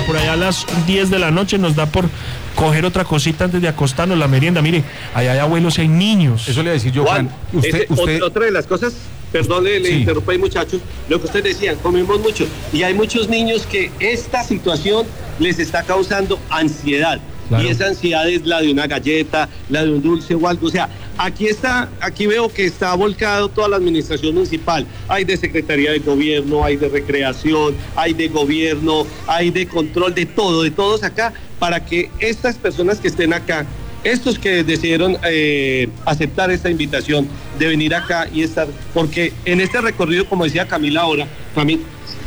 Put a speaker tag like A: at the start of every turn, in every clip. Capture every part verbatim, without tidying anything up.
A: por allá a las diez de la noche nos da por coger otra cosita antes de acostarnos, la merienda. Mire, allá hay abuelos y hay niños.
B: Eso le voy a decir yo, Juan.
C: Juan usted, ese, usted... Otra de las cosas, perdón, le, le sí. interrumpo ahí, muchachos, lo que ustedes decían, comemos mucho. Y hay muchos niños que esta situación les está causando ansiedad. Claro. Y esa ansiedad es la de una galleta, la de un dulce o algo. O sea, aquí está, aquí veo que está volcado toda la administración municipal. Hay de Secretaría de Gobierno, hay de Recreación, hay de Gobierno, hay de control, de todo, de todos acá, para que estas personas que estén acá, estos que decidieron eh, aceptar esta invitación de venir acá y estar, porque en este recorrido, como decía Camila ahora, Camila,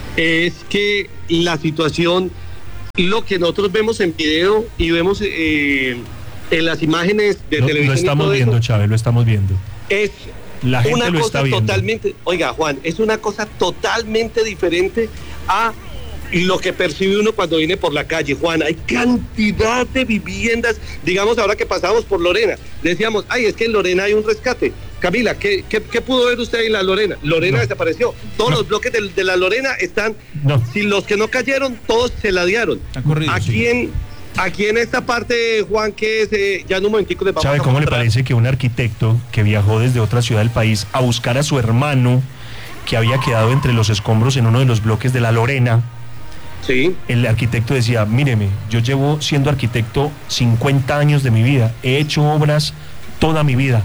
C: es que la situación... Lo que nosotros vemos en video y vemos eh, en las imágenes de
A: lo,
C: televisión.
A: Lo estamos viendo, eso, Chávez, lo estamos viendo.
C: Es
A: la gente
C: una
A: lo
C: cosa
A: está viendo.
C: Totalmente, oiga, Juan, es una cosa totalmente diferente a lo que percibe uno cuando viene por la calle. Juan, hay cantidad de viviendas, digamos ahora que pasamos por Lorena, decíamos, ay, es que en Lorena hay un rescate. Camila, ¿qué, qué, qué pudo ver usted en la Lorena? Lorena no. desapareció. Todos no. los bloques de, de la Lorena están, no. si los que no cayeron, todos se ladearon.
B: Corrido,
C: aquí,
B: sí.
C: en, aquí en esta parte, Juan, que es, eh, ya en un momentico les vamos
A: ¿Sabe
C: a
A: cómo
C: mostrar?
A: le parece que un arquitecto que viajó desde otra ciudad del país a buscar a su hermano que había quedado entre los escombros en uno de los bloques de la Lorena?
C: Sí.
A: El arquitecto decía, míreme, yo llevo siendo arquitecto cincuenta años de mi vida, he hecho obras toda mi vida,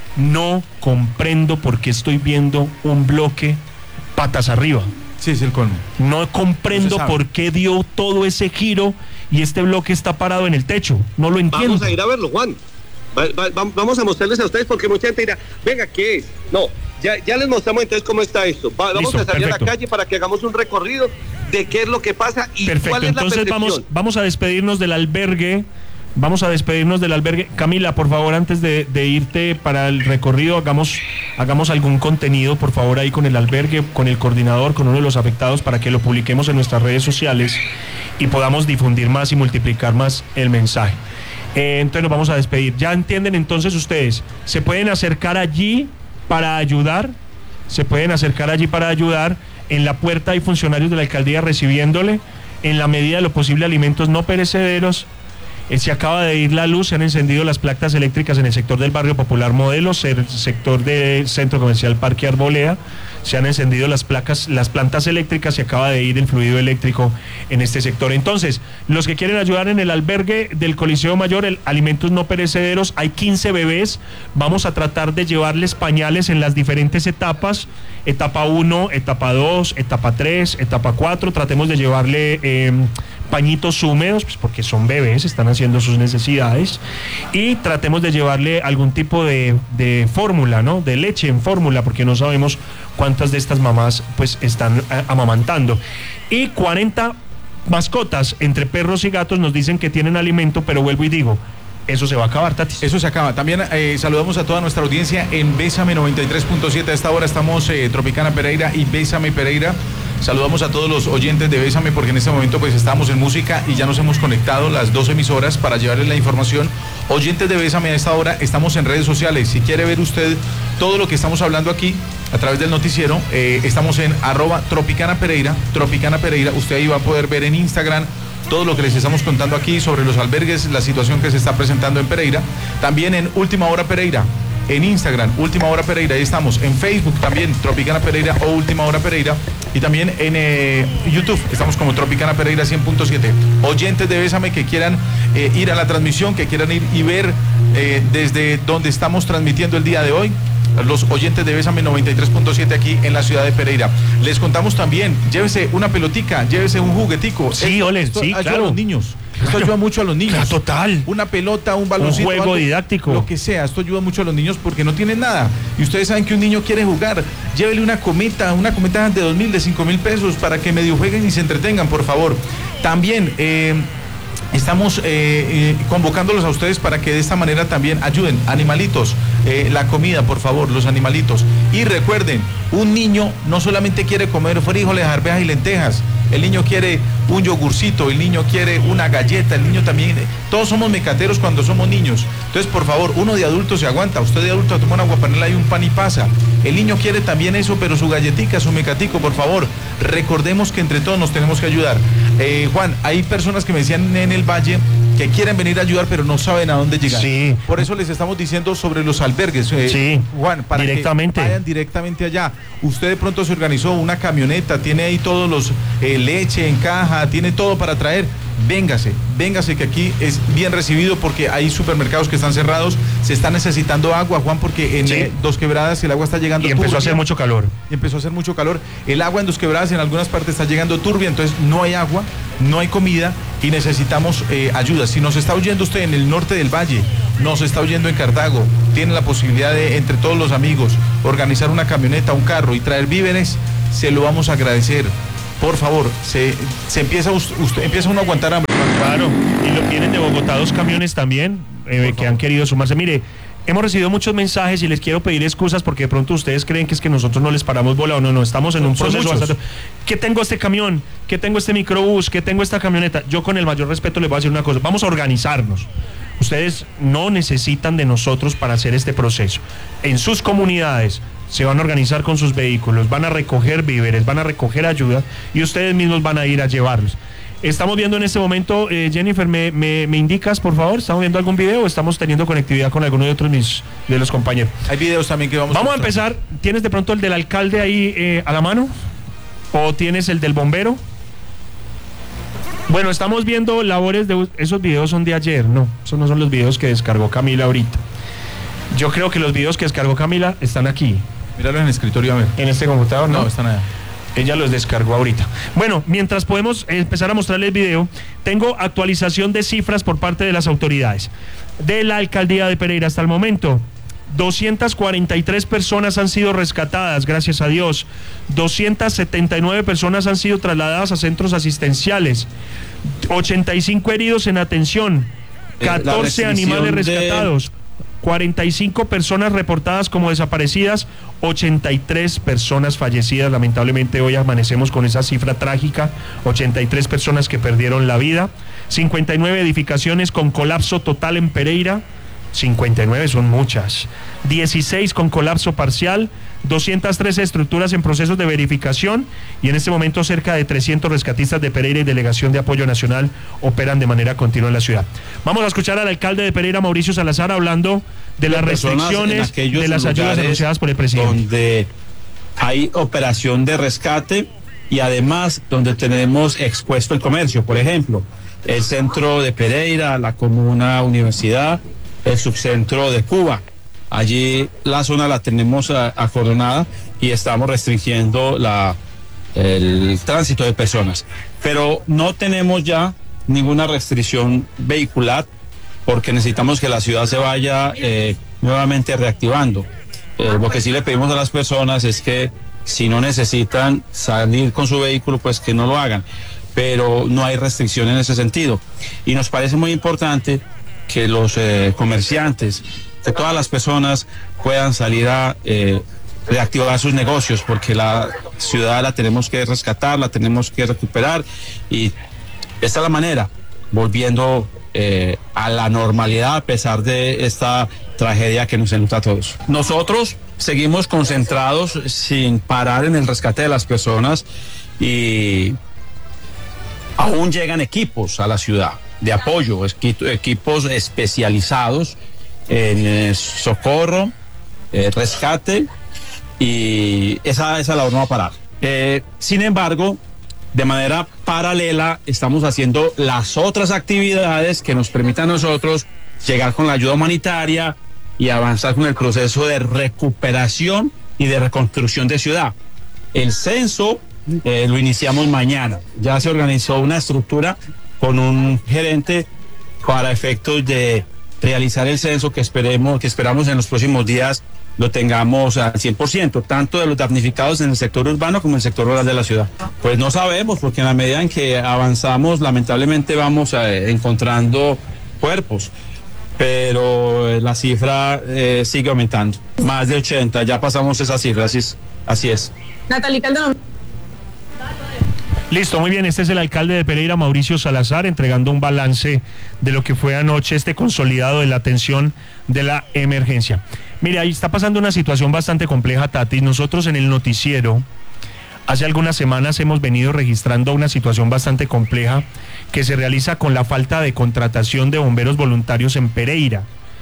A: no comprendo por qué estoy viendo un bloque patas arriba.
B: Sí, es el colmo.
A: No comprendo no por qué dio todo ese giro y este bloque está parado en el techo, no lo entiendo.
C: Vamos a ir a verlo, Juan. Va, va, va, vamos a mostrarles a ustedes porque mucha gente dirá, venga, ¿qué es? No, ya, ya les mostramos entonces cómo está esto. Va, vamos
A: Listo,
C: a salir
A: perfecto.
C: a la calle para que hagamos un recorrido de qué es lo que pasa y
A: perfecto.
C: cuál es la
A: Entonces
C: percepción.
A: vamos, vamos a despedirnos del albergue. Vamos a despedirnos del albergue. Camila, por favor, antes de, de irte para el recorrido, hagamos, hagamos algún contenido, por favor, ahí con el albergue, con el coordinador, con uno de los afectados, para que lo publiquemos en nuestras redes sociales y podamos difundir más y multiplicar más el mensaje. Eh, entonces nos vamos a despedir. ¿Ya entienden entonces ustedes? ¿Se pueden acercar allí para ayudar? ¿Se pueden acercar allí para ayudar? En la puerta hay funcionarios de la alcaldía recibiéndole, en la medida de lo posible, alimentos no perecederos. Eh, se acaba de ir la luz, se han encendido las placas eléctricas en el sector del barrio Popular Modelos, el sector del Centro Comercial Parque Arboleda, se han encendido las placas, las plantas eléctricas, se acaba de ir el fluido eléctrico en este sector. Entonces, los que quieren ayudar en el albergue del Coliseo Mayor, el alimentos no perecederos, hay quince bebés, vamos a tratar de llevarles pañales en las diferentes etapas, etapa uno, etapa dos, etapa tres, etapa cuatro, tratemos de llevarle eh, pañitos húmedos, pues porque son bebés, están haciendo sus necesidades, y tratemos de llevarle algún tipo de, de fórmula, ¿no? De leche en fórmula, porque no sabemos cuántas de estas mamás pues están eh, amamantando. Y cuarenta mascotas entre perros y gatos nos dicen que tienen alimento, pero vuelvo y digo, eso se va a acabar, Tatis.
B: Eso se acaba. También eh, saludamos a toda nuestra audiencia en Bésame noventa y tres punto siete. A esta hora estamos eh, Tropicana Pereira y Bésame Pereira. Saludamos a todos los oyentes de Bésame porque en este momento pues estamos en música y ya nos hemos conectado las dos emisoras para llevarles la información. Oyentes de Bésame, a esta hora estamos en redes sociales. Si quiere ver usted todo lo que estamos hablando aquí a través del noticiero, eh, estamos en arroba Tropicana Pereira, Tropicana Pereira. Usted ahí va a poder ver en Instagram todo lo que les estamos contando aquí sobre los albergues, la situación que se está presentando en Pereira. También en Última Hora Pereira, en Instagram, Última Hora Pereira, ahí estamos. En Facebook también, Tropicana Pereira o Última Hora Pereira. Y también en eh, YouTube, estamos como Tropicana Pereira cien punto siete. Oyentes de Bésame que quieran eh, ir a la transmisión, que quieran ir y ver eh, desde donde estamos transmitiendo el día de hoy, los oyentes de Bésame noventa y tres punto siete aquí en la ciudad de Pereira. Les contamos también, llévese una pelotica, llévese un juguetico.
A: Sí, ole,
B: esto
A: sí,
B: ayuda
A: claro.
B: a los niños. Esto ayuda mucho a los niños.
A: Claro, total.
B: Una pelota, un baloncito.
A: Un juego
B: algo,
A: didáctico.
B: Lo que sea, esto ayuda mucho a los niños porque no tienen nada. Y ustedes saben que un niño quiere jugar. Llévele una cometa, una cometa de dos mil, de cinco mil pesos para que medio jueguen y se entretengan, por favor. También, eh, estamos eh, eh, convocándolos a ustedes para que de esta manera también ayuden. Animalitos, eh, la comida, por favor, los animalitos. Y recuerden, un niño no solamente quiere comer frijoles, arvejas y lentejas, el niño quiere un yogurcito, el niño quiere una galleta, el niño también, todos somos mecateros cuando somos niños. Entonces, por favor, uno de adulto se aguanta, usted de adulto toma una aguapanela y un pan y pasa. El niño quiere también eso, pero su galletica, su mecatico, por favor, recordemos que entre todos nos tenemos que ayudar. Eh, Juan, hay personas que me decían en el Valle que quieren venir a ayudar, pero no saben a dónde llegar.
A: Sí.
B: Por eso les estamos diciendo sobre los albergues. Eh,
A: sí.
B: Juan, para
A: directamente.
B: que vayan directamente allá. Usted de pronto se organizó una camioneta, tiene ahí todos los eh, leche en caja, tiene todo para traer. Véngase, véngase que aquí es bien recibido porque hay supermercados que están cerrados, se está necesitando agua, Juan, porque en sí. eh, Dos Quebradas el agua está llegando
A: y empezó
B: turbia,
A: a hacer mucho calor.
B: Y empezó a hacer mucho calor. El agua en Dos Quebradas en algunas partes está llegando turbia, entonces no hay agua, no hay comida y necesitamos eh, ayuda. Si nos está oyendo usted en el norte del Valle, nos está oyendo en Cartago, tiene la posibilidad de, entre todos los amigos, organizar una camioneta, un carro y traer víveres, se lo vamos a agradecer. Por favor, se, se empieza, usted, empieza uno a aguantar hambre.
A: Claro, y lo tienen de Bogotá dos camiones también eh, que han querido sumarse. Mire, hemos recibido muchos mensajes y les quiero pedir excusas porque de pronto ustedes creen que es que nosotros no les paramos bola o no, no, estamos en un proceso bastante... ¿Qué tengo este camión? ¿Qué tengo este microbús? ¿Qué tengo esta camioneta? Yo con el mayor respeto les voy a decir una cosa, vamos a organizarnos. Ustedes no necesitan de nosotros para hacer este proceso. En sus comunidades se van a organizar con sus vehículos, van a recoger víveres, van a recoger ayuda y ustedes mismos van a ir a llevarlos. Estamos viendo en este momento, eh, Jennifer, ¿me, me, ¿me indicas, por favor? ¿Estamos viendo algún video o estamos teniendo conectividad con alguno de otros mis, de los compañeros?
B: Hay videos también que vamos,
A: vamos a Vamos a empezar. ¿Tienes de pronto el del alcalde ahí eh, a la mano? ¿O tienes el del bombero? Bueno, estamos viendo labores de... Esos videos son de ayer, no. Esos no son los videos que descargó Camila ahorita. Yo creo que los videos que descargó Camila están aquí.
B: Míralo en el escritorio, a ver.
A: ¿En este computador? No,
B: no están allá.
A: Ella los descargó ahorita. Bueno, mientras podemos empezar a mostrarles el video, tengo actualización de cifras por parte de las autoridades. De la alcaldía de Pereira hasta el momento, doscientas cuarenta y tres personas han sido rescatadas, gracias a Dios. doscientas setenta y nueve personas han sido trasladadas a centros asistenciales. ochenta y cinco heridos en atención. catorce animales rescatados. De... cuarenta y cinco personas reportadas como desaparecidas, ochenta y tres personas fallecidas. Lamentablemente hoy amanecemos con esa cifra trágica, ochenta y tres personas que perdieron la vida, cincuenta y nueve edificaciones con colapso total en Pereira, cincuenta y nueve son muchas, dieciséis con colapso parcial, doscientas trece estructuras en procesos de verificación y en este momento cerca de trescientos rescatistas de Pereira y Delegación de Apoyo Nacional operan de manera continua en la ciudad. Vamos a escuchar al alcalde de Pereira, Mauricio Salazar, hablando de las restricciones de las ayudas anunciadas por el presidente.
D: Donde hay operación de rescate y además donde tenemos expuesto el comercio, por ejemplo, el centro de Pereira, la comuna universidad, el subcentro de Cuba. Allí la zona la tenemos acordonada y estamos restringiendo la, el tránsito de personas. Pero no tenemos ya ninguna restricción vehicular porque necesitamos que la ciudad se vaya eh, nuevamente reactivando. Eh, lo que sí le pedimos a las personas es que si no necesitan salir con su vehículo, pues que no lo hagan. Pero no hay restricción en ese sentido. Y nos parece muy importante que los eh, comerciantes, que todas las personas puedan salir a eh, reactivar sus negocios, porque la ciudad la tenemos que rescatar, la tenemos que recuperar y esta es la manera, volviendo eh, a la normalidad a pesar de esta tragedia que nos enluta a todos. Nosotros seguimos concentrados sin parar en el rescate de las personas y aún llegan equipos a la ciudad de apoyo, equipos especializados en eh, socorro, eh, rescate y esa, esa labor no va a parar. Eh, sin embargo, de manera paralela estamos haciendo las otras actividades que nos permitan a nosotros llegar con la ayuda humanitaria y avanzar con el proceso de recuperación y de reconstrucción de ciudad. El censo eh, lo iniciamos mañana. Ya se organizó una estructura con un gerente para efectos de realizar el censo que esperemos, que esperamos en los próximos días lo tengamos al cien por ciento, tanto de los damnificados en el sector urbano como en el sector rural de la ciudad. Pues no sabemos, porque en la medida en que avanzamos, lamentablemente vamos eh, encontrando cuerpos, pero la cifra eh, sigue aumentando. Más de ochenta, ya pasamos esa cifra, así es. Así es.
E: Natalie Calderón.
A: Listo, muy bien, este es el alcalde de Pereira, Mauricio Salazar, entregando un balance de lo que fue anoche este consolidado de la atención de la emergencia. Mire, ahí está pasando una situación bastante compleja, Tati. Nosotros en el noticiero, hace algunas semanas hemos venido registrando una situación bastante compleja que se realiza con la falta de contratación de bomberos voluntarios en Pereira.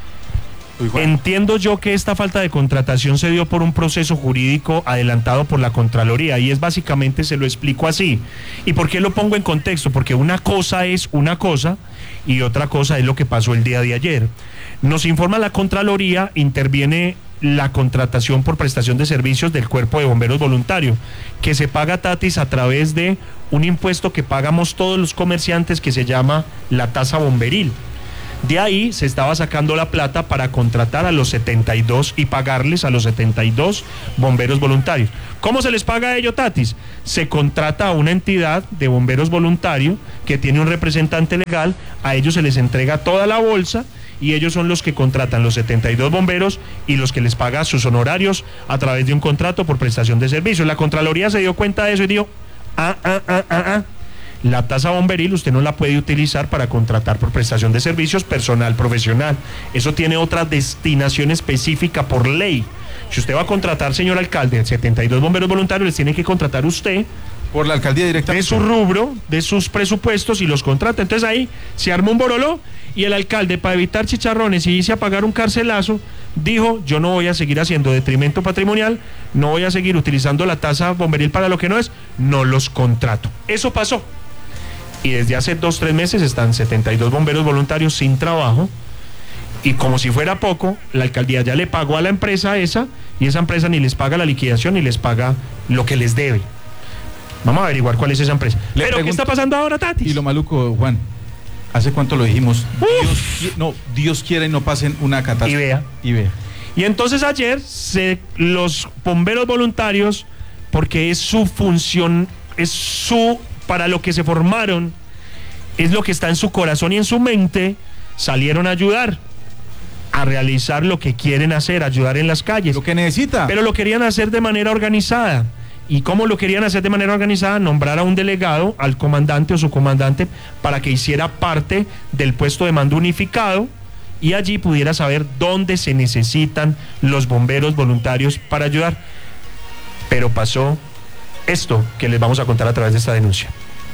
A: Entiendo yo que esta falta de contratación se dio por un proceso jurídico adelantado por la Contraloría, y es básicamente, se lo explico así. ¿Y por qué lo pongo en contexto? Porque una cosa es una cosa y otra cosa es lo que pasó el día de ayer. Nos informa la Contraloría, interviene la contratación por prestación de servicios del Cuerpo de Bomberos Voluntarios, que se paga, Tatis, a través de un impuesto que pagamos todos los comerciantes que se llama la tasa bomberil. De ahí se estaba sacando la plata para contratar a los setenta y dos y pagarles a los setenta y dos bomberos voluntarios. ¿Cómo se les paga a ellos, Tatis? Se contrata a una entidad de bomberos voluntarios que tiene un representante legal, a ellos se les entrega toda la bolsa y ellos son los que contratan los setenta y dos bomberos y los que les paga sus honorarios a través de un contrato por prestación de servicios. La Contraloría se dio cuenta de eso y dijo, ah, ah, ah, ah, ah. La tasa bomberil usted no la puede utilizar para contratar por prestación de servicios personal profesional. Eso tiene otra destinación específica por ley. Si usted va a contratar, señor alcalde, setenta y dos bomberos voluntarios, les tiene que contratar usted
B: por la alcaldía directamente
A: de su rubro, de sus presupuestos, y los contrata. Entonces ahí se armó un boroló y el alcalde, para evitar chicharrones y irse a pagar un carcelazo, dijo, yo no voy a seguir haciendo detrimento patrimonial, no voy a seguir utilizando la tasa bomberil para lo que no es, no los contrato. Eso pasó. Y desde hace dos, tres meses están setenta y dos bomberos voluntarios sin trabajo, y como si fuera poco, la alcaldía ya le pagó a la empresa esa, y esa empresa ni les paga la liquidación ni les paga lo que les debe. Vamos a averiguar cuál es esa empresa.
B: Le
A: Pero
B: pregunto,
A: ¿qué está pasando ahora, Tatis?
B: Y lo maluco, Juan, ¿hace cuánto lo dijimos? Dios, no, Dios quiera y no pasen una catástrofe.
A: Y vea.
B: Y vea.
A: Y entonces ayer se, los bomberos voluntarios, porque es su función, es su, para lo que se formaron, es lo que está en su corazón y en su mente, salieron a ayudar, a realizar lo que quieren hacer, ayudar en las calles.
B: Lo que necesita.
A: Pero lo querían hacer de manera organizada. ¿Y cómo lo querían hacer de manera organizada? Nombrar a un delegado, al comandante o su comandante, para que hiciera parte del puesto de mando unificado y allí pudiera saber dónde se necesitan los bomberos voluntarios para ayudar. Pero pasó esto que les vamos a contar a través de esta denuncia.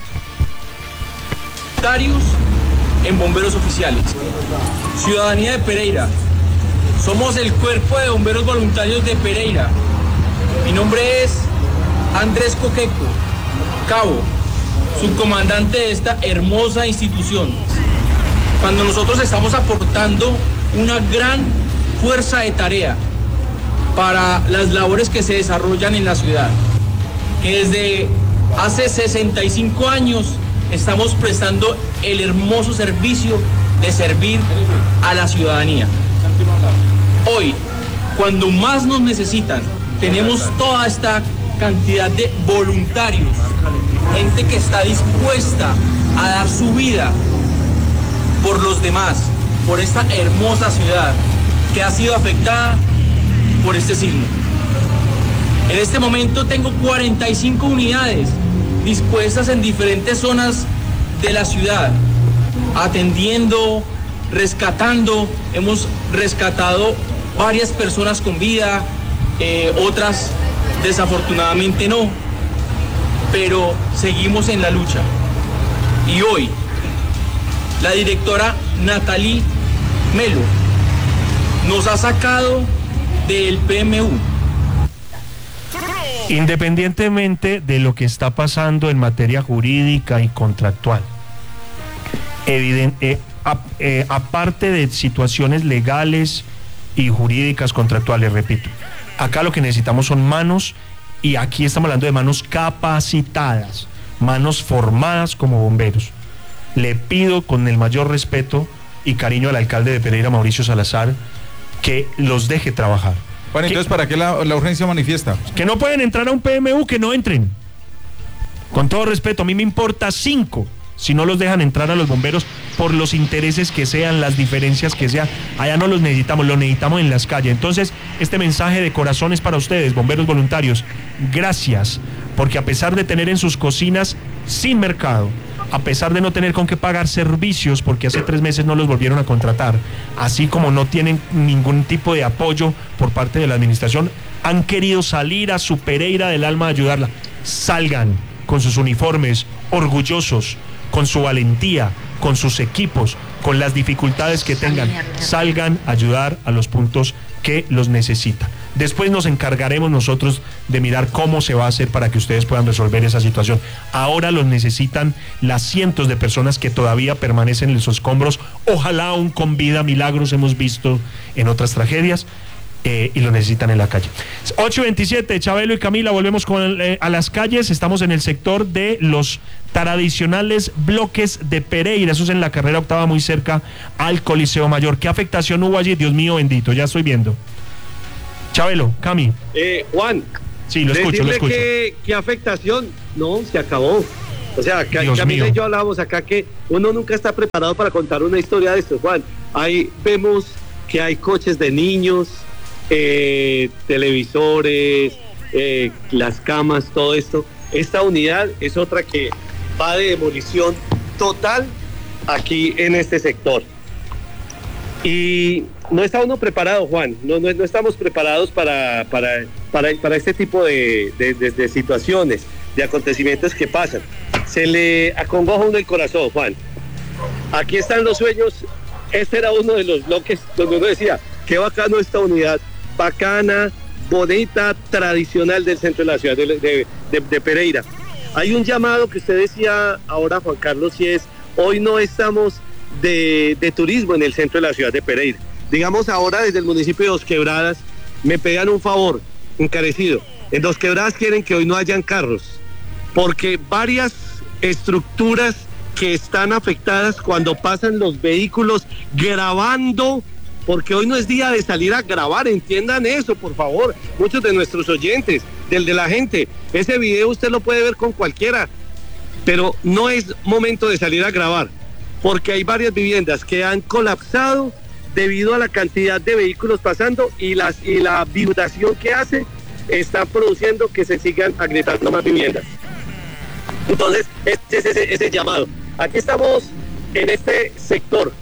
E: Voluntarios en bomberos oficiales. Ciudadanía de Pereira. Somos el Cuerpo de Bomberos Voluntarios de Pereira. Mi nombre es Andrés Coqueco, cabo, subcomandante de esta hermosa institución. Cuando nosotros estamos aportando una gran fuerza de tarea para las labores que se desarrollan en la ciudad, que desde hace sesenta y cinco años estamos prestando el hermoso servicio de servir a la ciudadanía. Hoy, cuando más nos necesitan, tenemos toda esta cantidad de voluntarios, gente que está dispuesta a dar su vida por los demás, por esta hermosa ciudad que ha sido afectada por este sismo. En este momento tengo cuarenta y cinco unidades dispuestas en diferentes zonas de la ciudad, atendiendo, rescatando. Hemos rescatado varias personas con vida, eh, otras desafortunadamente no, pero seguimos en la lucha. Y hoy, la directora Natalie Melo nos ha sacado del P M U.
A: Independientemente de lo que está pasando en materia jurídica y contractual, evident, eh, a, eh, aparte de situaciones legales y jurídicas contractuales, repito, acá lo que necesitamos son manos, y aquí estamos hablando de manos capacitadas, manos formadas como bomberos. Le pido con el mayor respeto y cariño al alcalde de Pereira, Mauricio Salazar, que los deje trabajar.
B: Bueno,
A: que,
B: entonces, ¿para qué la, la urgencia manifiesta?
A: Que no pueden entrar a un P M U, que no entren. Con todo respeto, a mí me importa cinco si no los dejan entrar a los bomberos por los intereses que sean, las diferencias que sean. Allá no los necesitamos, los necesitamos en las calles. Entonces, este mensaje de corazón es para ustedes, bomberos voluntarios. Gracias porque a pesar de tener en sus cocinas sin mercado, a pesar de no tener con qué pagar servicios, porque hace tres meses no los volvieron a contratar, así como no tienen ningún tipo de apoyo por parte de la administración, han querido salir a su Pereira del alma a ayudarla. Salgan con sus uniformes, orgullosos, con su valentía, con sus equipos, con las dificultades que tengan, salgan a ayudar a los puntos que los necesitan. Después nos encargaremos nosotros de mirar cómo se va a hacer para que ustedes puedan resolver esa situación. Ahora los necesitan las cientos de personas que todavía permanecen en los escombros, ojalá aún con vida, milagros hemos visto en otras tragedias. Eh, y lo necesitan en la calle. ocho veintisiete, Chabelo y Camila, volvemos con eh, a las calles. Estamos en el sector de los tradicionales bloques de Pereira, eso es en la carrera octava, muy cerca al Coliseo Mayor. ¿Qué afectación hubo allí? Dios mío bendito, ya estoy viendo. Chabelo, Cami.
C: Eh, Juan.
A: Sí, lo escucho, lo escucho.
C: Que, ¿Qué afectación? No, se acabó. O sea, que, Camila y yo hablábamos acá que uno nunca está preparado para contar una historia de esto, Juan. Ahí vemos que hay coches de niños, Eh, televisores, eh, las camas, todo esto. Esta unidad es otra que va de demolición total aquí en este sector. Y no está uno preparado, Juan, no, no, no estamos preparados para, para, para, para este tipo de, de, de, de situaciones, de acontecimientos que pasan. Se le acongoja uno el corazón, Juan. Aquí están los sueños. Este era uno de los bloques donde uno decía, qué bacano esta unidad, bacana, bonita, tradicional del centro de la ciudad de, de, de, de Pereira. Hay un llamado que usted decía ahora, Juan Carlos, y es, hoy no estamos de, de turismo en el centro de la ciudad de Pereira. Digamos, ahora desde el municipio de Dos Quebradas me pegan un favor encarecido. En Dos Quebradas quieren que hoy no hayan carros, porque varias estructuras que están afectadas cuando pasan los vehículos grabando, porque hoy no es día de salir a grabar, entiendan eso, por favor, muchos de nuestros oyentes, del de la gente, ese video usted lo puede ver con cualquiera, pero no es momento de salir a grabar, porque hay varias viviendas que han colapsado debido a la cantidad de vehículos pasando y, las, y la vibración que hace está produciendo que se sigan agrietando más viviendas. Entonces, este es ese, ese llamado. Aquí estamos en este sector.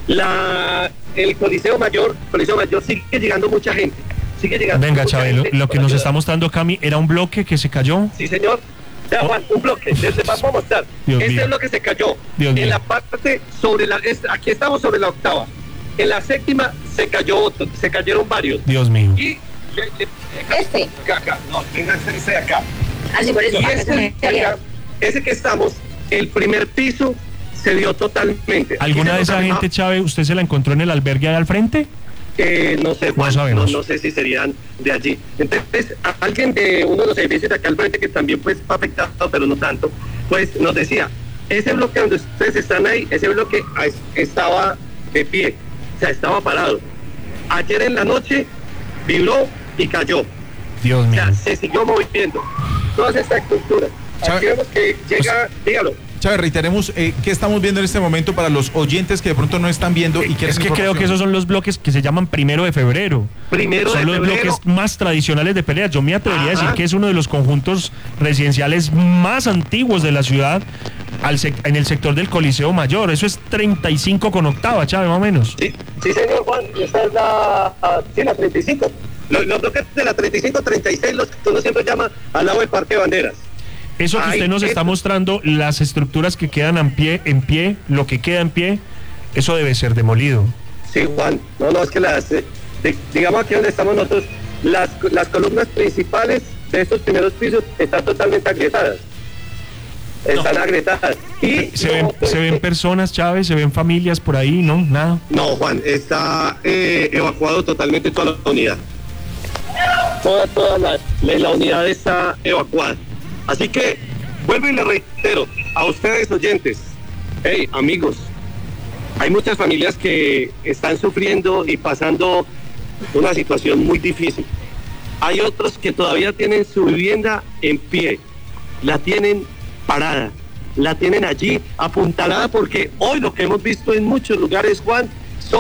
C: La, el Coliseo Mayor, Coliseo Mayor sigue llegando mucha gente. Sigue llegando
A: Venga,
C: mucha
A: Chabelo,
C: gente.
A: lo que nos está mostrando, Cami, ¿era un bloque que se cayó?
C: Sí, señor. Ya, Juan, un bloque. Les vamos a mostrar.
A: Dios
C: este
A: mío.
C: es lo que se cayó.
A: Dios
C: en
A: mío.
C: la parte sobre la... Es, aquí estamos sobre la octava. En la séptima se cayó otro, se cayeron varios.
A: Dios mío.
C: Y... Le, le,
F: Este.
C: Acá, acá. No, venga, este de acá.
F: Así por eso.
C: Y
F: acá
C: este
F: se
C: de
F: me-
C: acá, ese que estamos, el primer piso se dio totalmente.
A: ¿Alguna de
C: Aquí se
A: esa
C: nos-
A: gente, Chávez, usted se la encontró en el albergue ahí al frente?
C: Eh, no sé, Juan,
A: No sabemos.
C: no, no sé si serían de allí. Entonces, a- alguien de uno de los edificios de acá al frente, que también pues fue afectado, pero no tanto, pues nos decía, ese bloque donde ustedes están ahí, ese bloque ah, es- estaba de pie, o sea, estaba parado. Ayer en la noche vibró y cayó.
A: Dios
C: O
A: mío.
C: sea, se siguió moviendo. Todas estas estructuras. Aquí
B: ¿Sabe?
C: vemos que llega, dígalo.
B: Chávez, reiteremos eh, qué estamos viendo en este momento para los oyentes que de pronto no están viendo y quieren
A: Es que creo
B: información.
A: que esos son los bloques que se llaman primero de febrero.
C: Primero
A: Son
C: de
A: los
C: febrero.
A: bloques más tradicionales de Pereira. Yo me atrevería a decir
C: Ajá.
A: que es uno de los conjuntos residenciales más antiguos de la ciudad al sec- en el sector del Coliseo Mayor. Eso es treinta y cinco con octava, Chávez, más o menos.
C: Sí, sí, señor Juan, esta es la, ah, sí, la treinta y cinco. Los, los bloques de la treinta y cinco, treinta y seis, los que uno siempre llama al lado del Parque de Banderas.
A: Eso que
C: Ay,
A: usted nos está
C: eso-
A: mostrando, las estructuras que quedan en pie, en pie, lo que queda en pie, eso debe ser demolido.
C: Sí, Juan, no, no, es que las, eh, de- digamos aquí donde estamos nosotros, las, las columnas principales de estos primeros pisos están totalmente agrietadas. Están agrietadas. Y
A: Se
C: no,
A: ven,
C: pues,
A: se ven personas, Chávez, se ven familias por ahí, ¿no? Nada.
C: No, Juan, está eh, evacuado totalmente toda la unidad. Toda, toda la, la, la unidad está evacuada. Así que, vuelvo y le reitero a ustedes oyentes, hey, amigos, hay muchas familias que están sufriendo y pasando una situación muy difícil. Hay otros que todavía tienen su vivienda en pie, la tienen parada, la tienen allí apuntalada, porque hoy lo que hemos visto en muchos lugares, Juan, son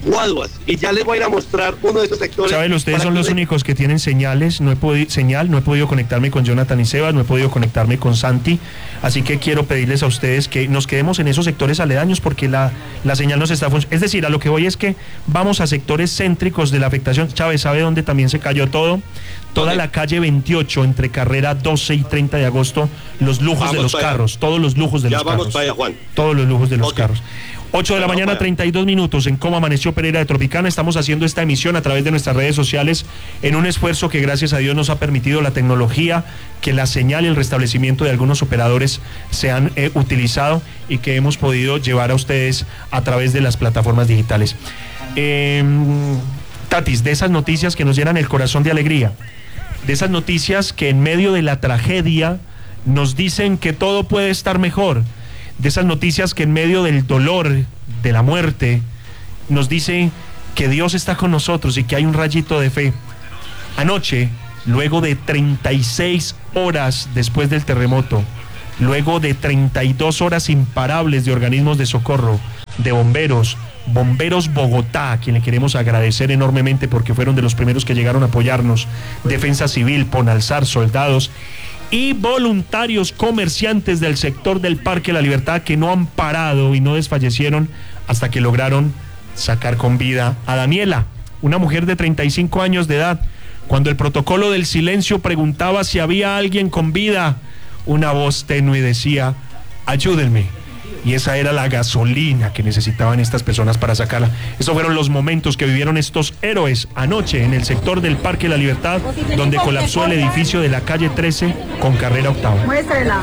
C: Guaduas. Y ya les voy a ir a mostrar uno de esos sectores.
A: Saben, ustedes son los únicos que tienen señales. No he podido, señal, no he podido conectarme con Jonathan y Sebas, no he podido conectarme con Santi. Así que quiero pedirles a ustedes que nos quedemos en esos sectores aledaños porque la, la señal nos está funcionando. Es decir, a lo que voy es que vamos a sectores céntricos de la afectación. Chávez, ¿sabe dónde también se cayó todo? Toda ¿Dónde? La calle veintiocho, entre carrera doce y treinta de agosto, los lujos vamos de los carros, allá. Todos los lujos de ya los vamos carros. Para allá, Juan. Todos los lujos de los okay. carros. ocho de la mañana, treinta y dos minutos, en Cómo Amaneció Pereira de Tropicana. Estamos haciendo esta emisión a través de nuestras redes sociales en un esfuerzo que gracias a Dios nos ha permitido la tecnología, que la señal y el restablecimiento de algunos operadores se han eh, utilizado y que hemos podido llevar a ustedes a través de las plataformas digitales. Eh, Tatis, de esas noticias que nos llenan el corazón de alegría, de esas noticias que en medio de la tragedia nos dicen que todo puede estar mejor, de esas noticias que en medio del dolor, de la muerte, nos dicen que Dios está con nosotros y que hay un rayito de fe. Anoche, luego de treinta y seis horas después del terremoto, luego de treinta y dos horas imparables de organismos de socorro, de bomberos, Bomberos Bogotá, a quien le queremos agradecer enormemente porque fueron de los primeros que llegaron a apoyarnos, Defensa Civil, Ponalzar, soldados y voluntarios comerciantes del sector del Parque La Libertad que no han parado y no desfallecieron hasta que lograron sacar con vida a Daniela, una mujer de treinta y cinco años de edad. Cuando el protocolo del silencio preguntaba si había alguien con vida, una voz tenue decía: ayúdenme. Y esa era la gasolina que necesitaban estas personas para sacarla. Esos fueron los momentos que vivieron estos héroes anoche en el sector del Parque La Libertad, donde colapsó el edificio de la calle trece con carrera octava. Muéstrela.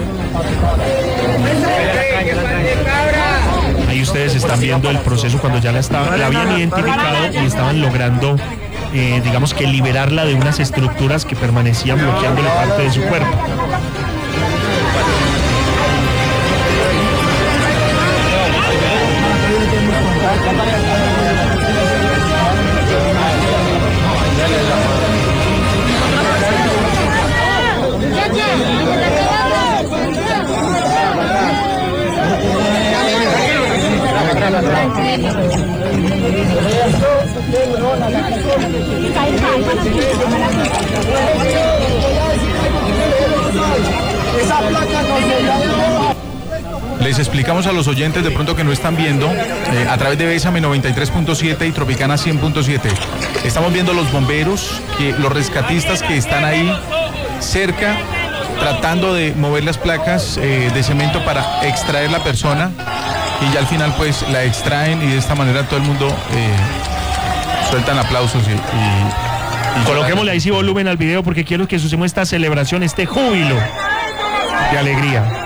A: Ahí ustedes están viendo el proceso cuando ya la, estaba, la habían identificado y estaban logrando, eh, digamos que liberarla de unas estructuras que permanecían bloqueando la parte de su cuerpo.
B: Les explicamos a los oyentes de pronto que no están viendo eh, a través de Bésame noventa y tres punto siete y Tropicana cien punto siete. Estamos viendo los bomberos, que, los rescatistas que están ahí cerca tratando de mover las placas eh, de cemento para extraer la persona y ya al final pues la extraen y de esta manera todo el mundo eh, sueltan aplausos y, y, y
A: coloquémosle ahí sí volumen al video porque quiero que suceda esta celebración, este júbilo de alegría.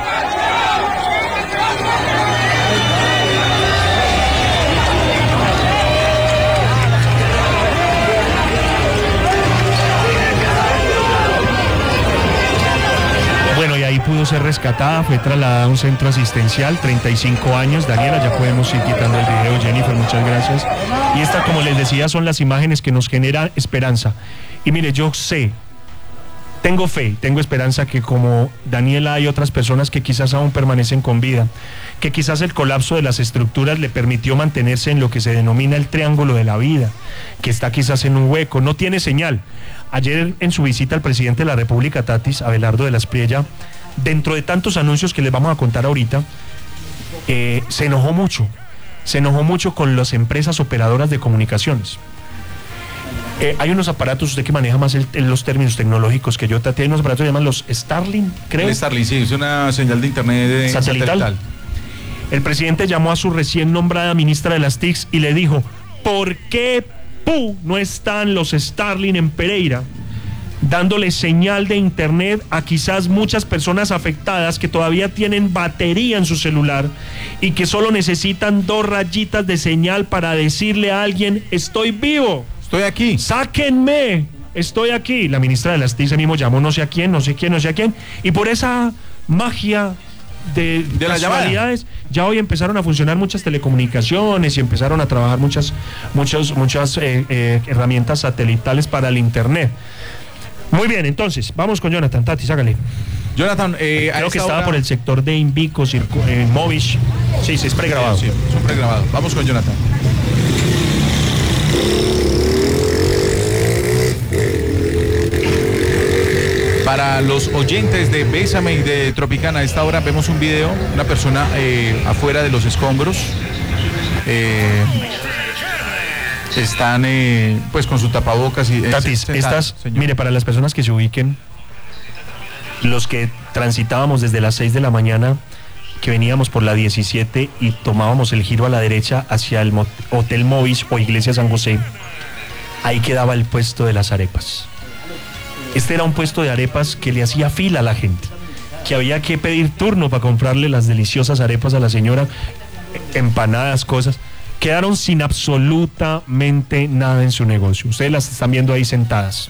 A: Pudo ser rescatada, fue trasladada a un centro asistencial, treinta y cinco años, Daniela, ya podemos ir quitando el video, Jennifer, muchas gracias. Y esta, como les decía, son las imágenes que nos generan esperanza. Y mire, yo sé, tengo fe, tengo esperanza que como Daniela hay otras personas que quizás aún permanecen con vida, que quizás el colapso de las estructuras le permitió mantenerse en lo que se denomina el triángulo de la vida, que está quizás en un hueco, no tiene señal. Ayer en su visita al presidente de la República, Tatis, Abelardo de la Espriella, dentro de tantos anuncios que les vamos a contar ahorita, eh, se enojó mucho, se enojó mucho con las empresas operadoras de comunicaciones. Eh, hay unos aparatos, usted que maneja más el, el, los términos tecnológicos que yo, Tati, hay unos aparatos que llaman los Starlink, creo.
B: El Starlink, sí, es una señal de internet de
A: satelital. satelital. El presidente llamó a su recién nombrada ministra de las T I Cs y le dijo: ¿por qué pu, no están los Starlink en Pereira? Dándole señal de internet a quizás muchas personas afectadas que todavía tienen batería en su celular y que solo necesitan dos rayitas de señal para decirle a alguien: estoy vivo,
B: estoy aquí,
A: sáquenme, estoy aquí. La ministra de las T I C mismo llamó no sé a quién, no sé quién, no sé a quién, y por esa magia de,
B: de las casualidades
A: ya hoy empezaron a funcionar muchas telecomunicaciones y empezaron a trabajar muchas, muchas, muchas eh, eh, herramientas satelitales para el internet. Muy bien, entonces, vamos con Jonathan. Tati, sácale.
B: Jonathan, eh,
A: creo que estaba hora... por el sector de Invico, Circo, eh, Movish. Sí, sí, es pregrabado.
B: Sí, sí, es un pregrabado. Vamos con Jonathan. Para los oyentes de Bésame y de Tropicana, a esta hora vemos un video, una persona eh, afuera de los escombros. Eh, están eh, pues con su tapabocas y...
A: Tatis,
B: eh,
A: estas, mire, para las personas que se ubiquen, los que transitábamos desde las seis de la mañana, que veníamos por la diecisiete y tomábamos el giro a la derecha hacia el Hotel Movis o Iglesia San José, ahí quedaba el puesto de las arepas. Este era un puesto de arepas que le hacía fila a la gente, que había que pedir turno para comprarle las deliciosas arepas a la señora, empanadas, cosas. Quedaron sin absolutamente nada en su negocio. Ustedes las están viendo ahí sentadas,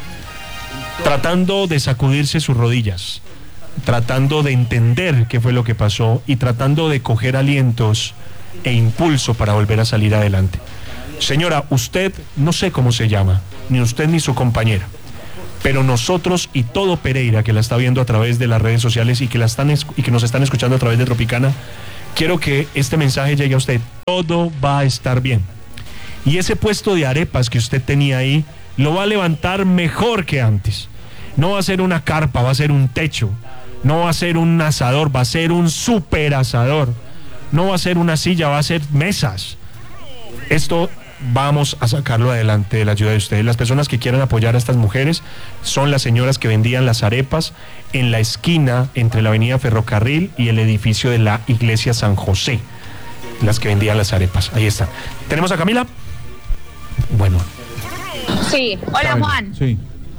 A: tratando de sacudirse sus rodillas, tratando de entender qué fue lo que pasó y tratando de coger alientos e impulso para volver a salir adelante. Señora, usted no sé cómo se llama, ni usted ni su compañera, pero nosotros y todo Pereira que la está viendo a través de las redes sociales y que, la están y que nos están escuchando a través de Tropicana, quiero que este mensaje llegue a usted. Todo va a estar bien. Y ese puesto de arepas que usted tenía ahí, lo va a levantar mejor que antes. No va a ser una carpa, va a ser un techo. No va a ser un asador, va a ser un super asador. No va a ser una silla, va a ser mesas. Esto vamos a sacarlo adelante de la ayuda de ustedes. Las personas que quieran apoyar a estas mujeres son las señoras que vendían las arepas en la esquina entre la avenida Ferrocarril y el edificio de la Iglesia San José. Las que vendían las arepas. Ahí están. ¿Tenemos a Camila? Bueno.
F: Sí. Hola, Juan.
B: Sí.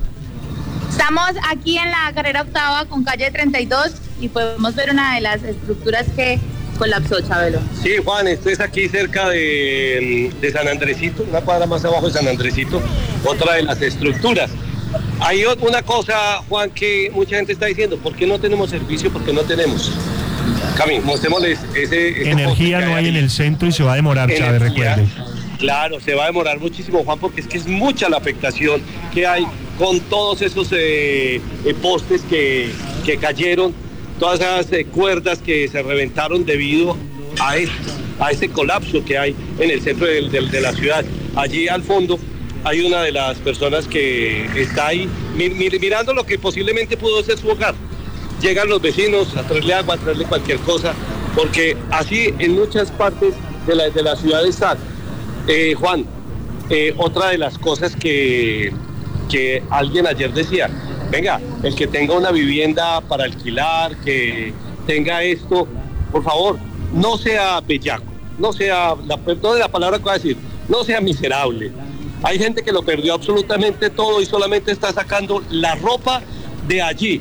F: Estamos aquí en la carrera octava con calle treinta y dos y podemos ver una de las estructuras que colapsó, Chabelo.
C: Sí, Juan, esto es aquí cerca de, de San Andresito, una cuadra más abajo de San Andresito, otra de las estructuras. Hay una cosa, Juan, que mucha gente está diciendo, ¿por qué no tenemos servicio? ¿Por qué no tenemos? Cami, mostrémosles ese... ese
A: energía no hay en el centro y se va a demorar, Chávez, recuerde.
C: Claro, se va a demorar muchísimo, Juan, porque es que es mucha la afectación que hay con todos esos eh, eh, postes que, que cayeron, todas esas eh, cuerdas que se reventaron debido a esto, a ese colapso que hay en el centro de, de, de la ciudad. Allí al fondo hay una de las personas que está ahí mir, mir, mirando lo que posiblemente pudo ser su hogar. Llegan los vecinos a traerle agua, a traerle cualquier cosa, porque así en muchas partes de la, de la ciudad está. Eh, Juan, eh, otra de las cosas que, que alguien ayer decía, venga, el que tenga una vivienda para alquilar, que tenga esto, por favor, no sea bellaco, no sea, la, perdón de la palabra que voy a decir, no sea miserable. Hay gente que lo perdió absolutamente todo y solamente está sacando la ropa de allí,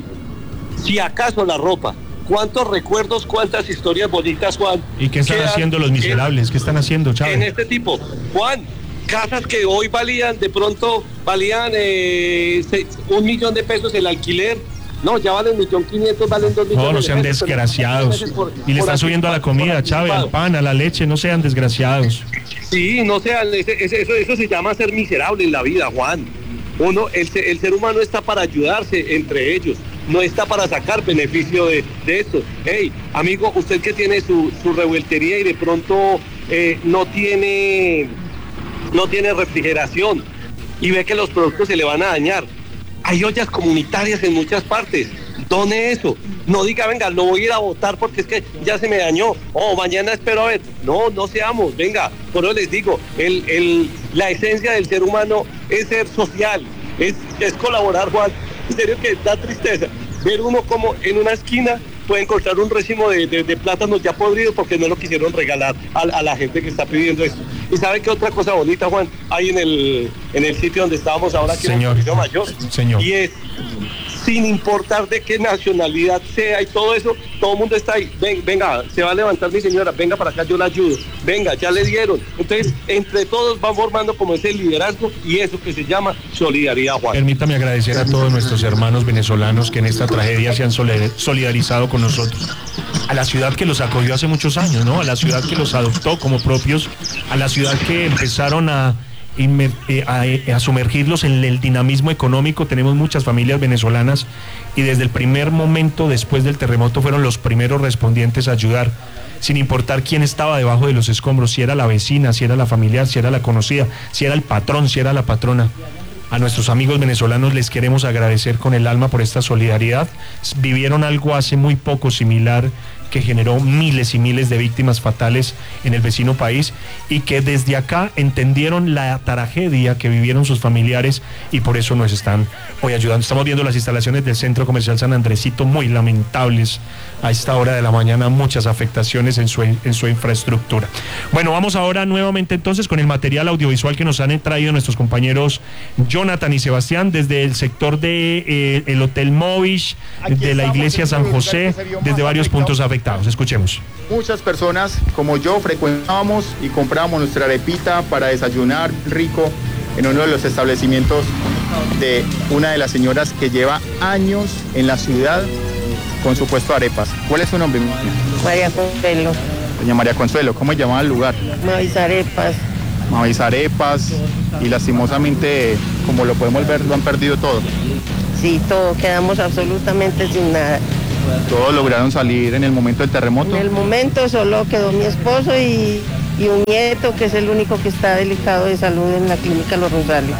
C: si acaso la ropa. ¿Cuántos recuerdos, cuántas historias bonitas, Juan?
A: ¿Y qué están haciendo los miserables? ¿Qué están haciendo, Chávez?
C: En este tipo, Juan, casas que hoy valían, de pronto valían eh, seis, un millón de pesos el alquiler. No, ya valen un millón quinientos, valen dos millones.
A: No, no sean
C: de pesos,
A: desgraciados.
C: Por,
A: y le están subiendo a la comida, Chávez, al pan, a la leche, no sean desgraciados.
C: Sí, no sean, ese, ese, eso, eso se llama ser miserable en la vida, Juan. Uno, el, el ser humano está para ayudarse entre ellos, no está para sacar beneficio de, de esto. Hey, amigo, usted que tiene su, su revueltería y de pronto eh, no tiene no tiene refrigeración y ve que los productos se le van a dañar. Hay ollas comunitarias en muchas partes. Done eso. No diga, venga, lo voy a ir a votar porque es que ya se me dañó. Oh, mañana espero a ver. No, no seamos, venga. Por eso les digo, el, el, la esencia del ser humano es ser social, es, es colaborar, Juan. En serio que da tristeza ver uno como en una esquina puede encontrar un racimo de, de, de plátanos ya podridos porque no lo quisieron regalar a, a la gente que está pidiendo esto. ¿Y sabe qué otra cosa bonita, Juan? Hay en el, en el sitio donde estábamos ahora, aquí
A: Señor.
C: en el Colegio Mayor.
A: Señor.
C: Y es, sin importar de qué nacionalidad sea y todo eso, todo el mundo está ahí. Ven, venga, se va a levantar mi señora, venga para acá, yo la ayudo. Venga, ya le dieron. Entonces, entre todos van formando como ese liderazgo y eso que se llama solidaridad, Juan.
A: Permítame agradecer a todos nuestros hermanos venezolanos que en esta tragedia se han solidarizado con nosotros. A la ciudad que los acogió hace muchos años, ¿no? A la ciudad que los adoptó como propios, a la ciudad que empezaron a... A, a sumergirlos en el dinamismo económico. Tenemos muchas familias venezolanas y desde el primer momento después del terremoto fueron los primeros respondientes a ayudar, sin importar quién estaba debajo de los escombros, si era la vecina, si era la familiar, si era la conocida, si era el patrón, si era la patrona. a nuestros amigos venezolanos les queremos agradecer con el alma por esta solidaridad. Vivieron algo hace muy poco similar que generó miles y miles de víctimas fatales en el vecino país y que desde acá entendieron la tragedia que vivieron sus familiares y por eso nos están hoy ayudando. Estamos viendo las instalaciones del Centro Comercial San Andresito, muy lamentables a esta hora de la mañana, muchas afectaciones en su, en su infraestructura. Bueno, vamos ahora nuevamente entonces con el material audiovisual que nos han traído nuestros compañeros Jonathan y Sebastián desde el sector de eh, el Hotel Movish, de la Iglesia San José, desde varios puntos afectados. Escuchemos.
G: Muchas personas como yo frecuentábamos y comprábamos nuestra arepita para desayunar rico en uno de los establecimientos de una de las señoras que lleva años en la ciudad con su puesto de arepas. ¿Cuál es su nombre?
H: María Consuelo.
G: Doña María Consuelo, ¿cómo se llamaba el lugar?
H: Mavis Arepas.
G: Mavis Arepas, y lastimosamente, como lo podemos ver, lo han perdido todo.
H: Sí, todo, quedamos absolutamente sin nada.
G: ¿Todos lograron salir en el momento del terremoto?
H: En el momento solo quedó mi esposo y, y un nieto, que es el único que está delicado de salud en la clínica Los Rosales.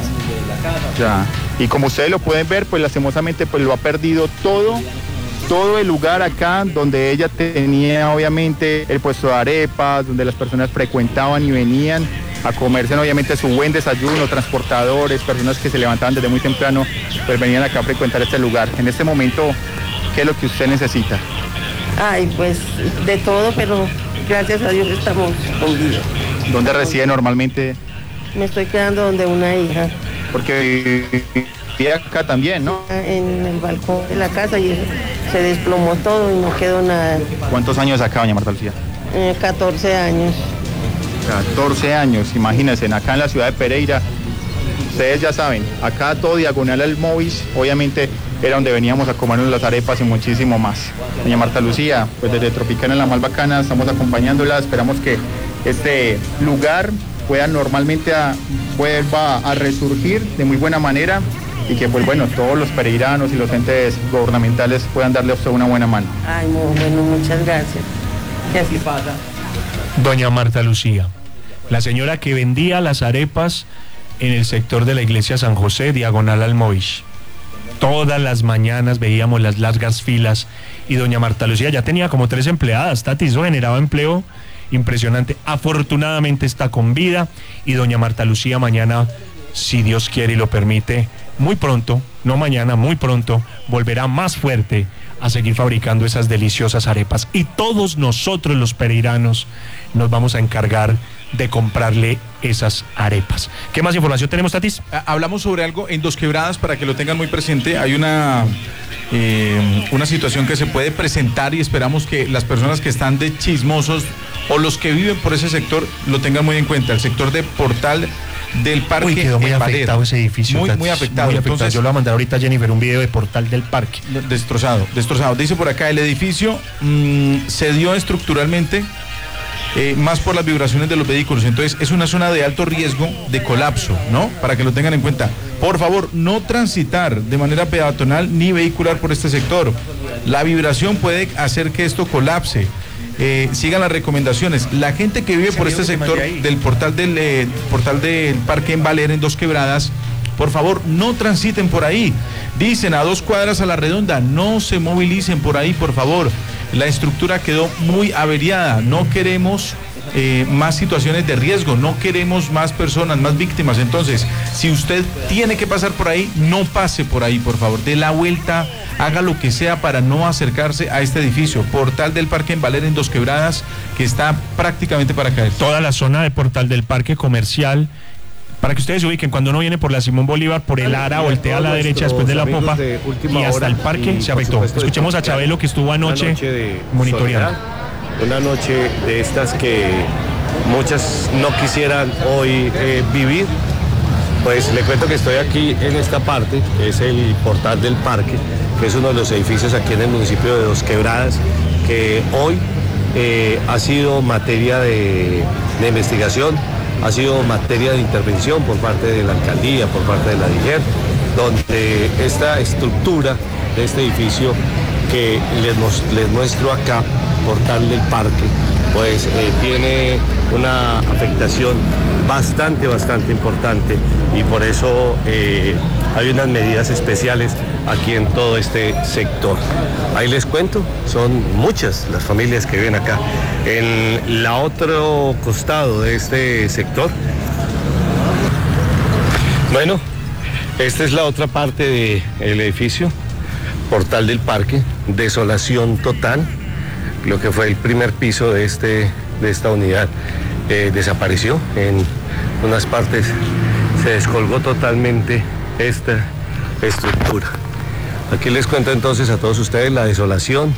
G: Ya, y como ustedes lo pueden ver, pues lastimosamente pues lo ha perdido todo, todo el lugar acá donde ella tenía obviamente el puesto de arepas, donde las personas frecuentaban y venían a comerse obviamente su buen desayuno, transportadores, personas que se levantaban desde muy temprano, pues venían acá a frecuentar este lugar. En este momento, ¿qué es lo que usted necesita?
H: Ay, pues de todo, pero gracias a Dios estamos con vida.
G: ¿Dónde reside normalmente?
H: Me estoy quedando donde una hija.
G: Porque vivía acá también, ¿no?
H: En el balcón de la casa y se desplomó todo y no quedó nada.
G: ¿Cuántos años acá, doña Marta Lucía?
H: Eh, catorce años.
G: catorce años, imagínense, acá en la ciudad de Pereira. Ustedes ya saben, acá todo diagonal al Movis, obviamente era donde veníamos a comernos las arepas y muchísimo más. Doña Marta Lucía, pues desde Tropicana La Malbacana estamos acompañándola, esperamos que este lugar pueda normalmente a, vuelva a resurgir de muy buena manera y que pues bueno, todos los pereiranos y los entes gubernamentales puedan darle a usted una buena mano.
H: Ay, muy bueno, muchas gracias. Y así pasa.
A: Doña Marta Lucía, la señora que vendía las arepas en el sector de la Iglesia San José, diagonal al Movish. Todas las mañanas veíamos las largas filas y doña Marta Lucía ya tenía como tres empleadas, Tati, eso generaba empleo impresionante. Afortunadamente está con vida y doña Marta Lucía mañana, si Dios quiere y lo permite, muy pronto, no mañana, muy pronto, volverá más fuerte a seguir fabricando esas deliciosas arepas. Y todos nosotros los pereiranos nos vamos a encargar de comprarle esas arepas. ¿Qué más información tenemos, Tatis?
B: Hablamos sobre algo en Dos Quebradas para que lo tengan muy presente. Hay una, eh, una situación que se puede presentar y esperamos que las personas que están de chismosos o los que viven por ese sector lo tengan muy en cuenta. El sector de Portal del Parque.
A: Uy, quedó muy
B: en
A: afectado
B: Valer.
A: ese edificio.
B: Muy, muy afectado.
A: Muy afectado.
B: Entonces,
A: yo le voy a mandar ahorita a Jennifer un video de Portal del Parque.
B: Destrozado, destrozado. Dice por acá, el edificio mmm, se dio estructuralmente eh, más por las vibraciones de los vehículos. Entonces es una zona de alto riesgo de colapso, ¿no? Para que lo tengan en cuenta. Por favor, no transitar de manera peatonal ni vehicular por este sector. La vibración puede hacer que esto colapse. Eh, sigan las recomendaciones. La gente que vive por este sector del portal del eh, portal del Parque en Valer, en Dos Quebradas, por favor no transiten por ahí. Dicen a dos cuadras a la redonda, no se movilicen por ahí, por favor. La estructura quedó muy averiada. No queremos eh, más situaciones de riesgo, no queremos más personas, más víctimas. Entonces, si usted tiene que pasar por ahí, no pase por ahí, por favor. Dé la vuelta, haga lo que sea para no acercarse a este edificio. Portal del Parque en Valer, en Dos Quebradas, que está prácticamente para caer.
A: Toda la zona de Portal del Parque comercial, para que ustedes se ubiquen, cuando uno viene por la Simón Bolívar, por el Ara, voltea a la derecha después de la Popa de y hasta el parque se afectó. Escuchemos a Chabelo, que estuvo anoche, anoche monitoreando.
I: Soledad, una noche de estas que muchas no quisieran hoy eh, vivir. Pues le cuento que estoy aquí en esta parte, que es el Portal del Parque, que es uno de los edificios aquí en el municipio de Dos Quebradas, que hoy eh, ha sido materia de, de investigación, ha sido materia de intervención por parte de la alcaldía, por parte de la D I G E R, donde esta estructura de este edificio que les, les muestro acá, Portal del Parque, pues eh, tiene una afectación bastante, bastante importante y por eso eh, hay unas medidas especiales aquí en todo este sector. Ahí les cuento, son muchas las familias que viven acá. En el otro costado de este sector, bueno, esta es la otra parte del edificio, Portal del Parque, desolación total. Lo que fue el primer piso de, este, de esta unidad eh, desapareció. En unas partes se descolgó totalmente esta estructura. Aquí les cuento entonces a todos ustedes la desolación,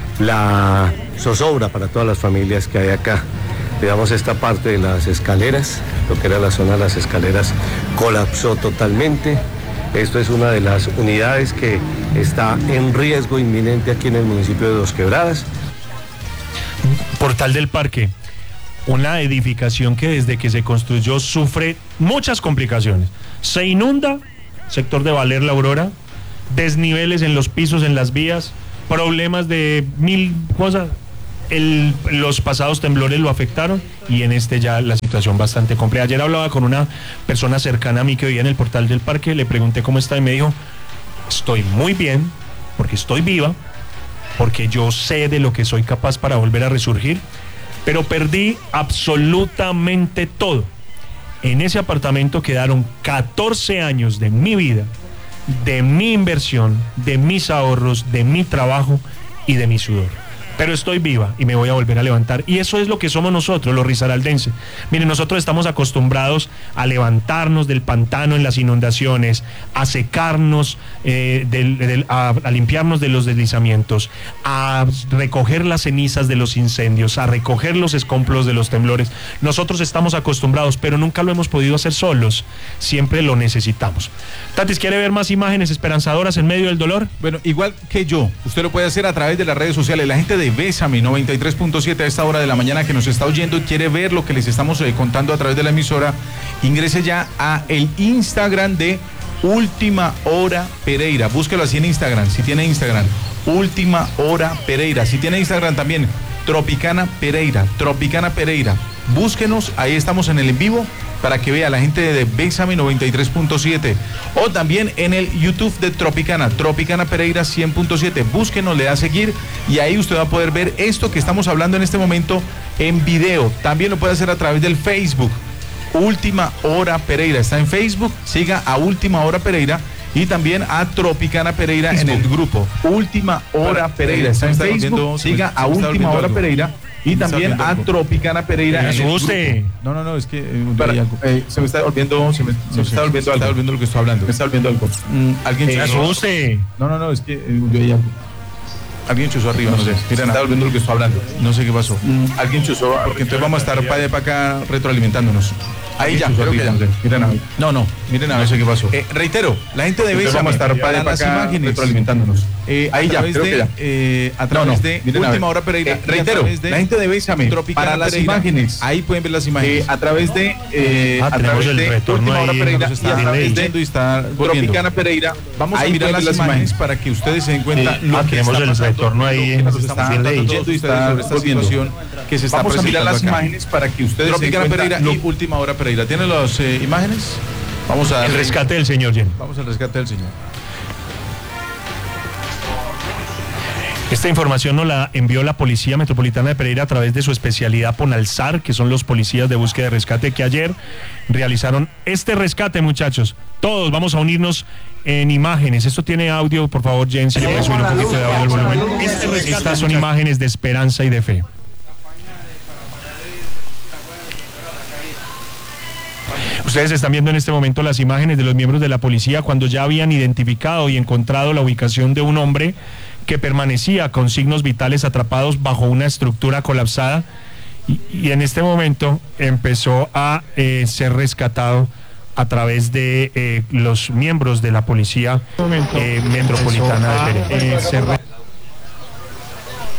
I: la zozobra para todas las familias que hay acá. Digamos, esta parte de las escaleras, lo que era la zona de las escaleras, colapsó totalmente. Esto es una de las unidades que está en riesgo inminente aquí en el municipio de Dos Quebradas.
A: Portal del Parque, una edificación que desde que se construyó sufre muchas complicaciones. Se inunda, sector de Valer La Aurora, desniveles en los pisos, en las vías, problemas de mil cosas. El, los pasados temblores lo afectaron y en este ya la situación bastante compleja. Ayer hablaba con una persona cercana a mí que vivía en el Portal del Parque, le pregunté cómo está y me dijo, estoy muy bien, porque estoy viva, porque yo sé de lo que soy capaz para volver a resurgir, pero perdí absolutamente todo. En ese apartamento quedaron catorce años de mi vida, de mi inversión, de mis ahorros, de mi trabajo y de mi sudor. Pero estoy viva y me voy a volver a levantar. Y eso es lo que somos nosotros, los risaraldenses. Miren, nosotros estamos acostumbrados a levantarnos del pantano en las inundaciones, a secarnos, eh, del, del, a, a limpiarnos de los deslizamientos, a recoger las cenizas de los incendios, a recoger los escombros de los temblores. Nosotros estamos acostumbrados, pero nunca lo hemos podido hacer solos. Siempre lo necesitamos. Tatis, ¿quiere ver más imágenes esperanzadoras en medio del dolor?
B: Bueno, igual que yo, usted lo puede hacer a través de las redes sociales. La gente de Bésame noventa y tres punto siete a esta hora de la mañana que nos está oyendo y quiere ver lo que les estamos eh, contando a través de la emisora, ingrese ya a el Instagram de Última Hora Pereira. Búsquelo así en Instagram, si tiene Instagram, Última Hora Pereira. Si tiene Instagram también, Tropicana Pereira, Tropicana Pereira. Búsquenos, ahí estamos en el en vivo para que vea la gente de Bésame noventa y tres punto siete o también en el YouTube de Tropicana, Tropicana Pereira cien punto siete. Búsquenos, le da a seguir y ahí usted va a poder ver esto que estamos hablando en este momento en video. También lo puede hacer a través del Facebook, Última Hora Pereira. Está en Facebook, siga a Última Hora Pereira y también a Tropicana Pereira Facebook. En el grupo Última Hora Pereira. Está en Facebook, siga a Última Hora Pereira y también a Tropicana Pereira.
A: Me asuste.
B: No, no, no, es que eh, Para, eh, se me está volviendo, se me, se me está volviendo, algo. Está volviendo lo que estoy hablando. Me está volviendo algo. Mm, alguien
A: me asuste.
B: No, no, no, es que eh, yo ya, alguien chuzó arriba, no, no sé. Mira, está volviendo lo que estoy hablando. No sé qué pasó. Mm, alguien chuzó, porque entonces vamos a estar para allá para acá retroalimentándonos. Ahí ya, creo que ya. Miren a ver. No, no, miren a ver, no sé qué pasó. Eh, reitero, la gente de Bésame
G: vamos a estar para
B: las
G: acá
B: imágenes
G: retroalimentándonos.
B: Eh, ahí ya, creo que ya. Eh, a través no, no, de Última Hora Pereira.
G: Eh, reitero, la gente de Bésame para las
B: Pereira,
G: imágenes.
B: Ahí pueden ver las imágenes.
G: Eh, a través de eh,
A: ah,
G: a través de
B: Última Hora Pereira y a través de
G: está Tropicana Pereira.
B: Vamos a mirar las imágenes para que ustedes se den cuenta
A: lo que tenemos el retorno ahí en
B: nos está diciendo y sobre esta situación que se está presentando. Vamos a mirar las imágenes para que ustedes se den cuenta. Tropicana Pereira y Última Hora Pereira. ¿Tiene las eh, imágenes? Vamos a
A: el rescate del señor Jen.
B: Vamos al rescate del señor.
A: Esta información nos la envió la Policía Metropolitana de Pereira a través de su especialidad Ponalzar, que son los policías de búsqueda y rescate que ayer realizaron este rescate, muchachos. Todos vamos a unirnos en imágenes. Esto tiene audio, por favor, Jen, si le puede subir un poquito de audio al volumen. Este Estas son imágenes de esperanza y de fe. Ustedes están viendo en este momento las imágenes de los miembros de la policía cuando ya habían identificado y encontrado la ubicación de un hombre que permanecía con signos vitales atrapados bajo una estructura colapsada y, y en este momento empezó a eh, ser rescatado a través de eh, los miembros de la policía eh, metropolitana de Pereira. Eh,